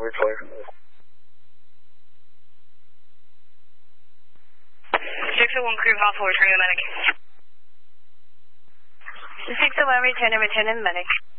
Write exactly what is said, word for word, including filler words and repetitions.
we're clear. six oh one crew hospital, returning the medic. six oh one, returning, returning the medic.